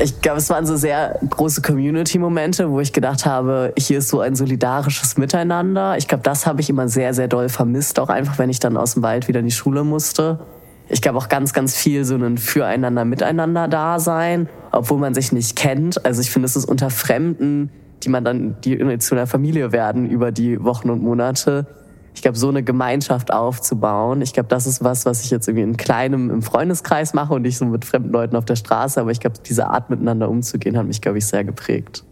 Ich glaube, es waren so sehr große Community-Momente, wo ich gedacht habe, hier ist so ein solidarisches Miteinander. Ich glaube, das habe ich immer sehr, sehr doll vermisst, auch einfach, wenn ich dann aus dem Wald wieder in die Schule musste. Ich glaube auch ganz, ganz viel so ein Füreinander, Miteinander-Dasein, obwohl man sich nicht kennt. Also ich finde, es ist unter Fremden, die zu einer Familie werden über die Wochen und Monate. Ich glaube, so eine Gemeinschaft aufzubauen, ich glaube, das ist was ich jetzt irgendwie in kleinem im Freundeskreis mache und nicht so mit fremden Leuten auf der Straße. Aber ich glaube, diese Art miteinander umzugehen hat mich, glaube ich, sehr geprägt.